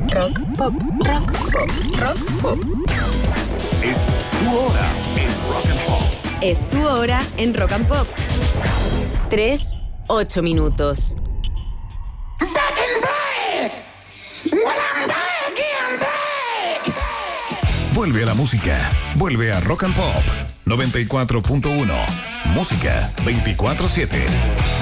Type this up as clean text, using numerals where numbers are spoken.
Rock, pop, rock, pop, rock, pop. Es tu hora en Rock and Pop. Es tu hora en Rock and Pop. 3, 8 minutos. Back in black. When I'm back in black. Vuelve a la música. Vuelve a Rock and Pop 94.1. Música 24/7.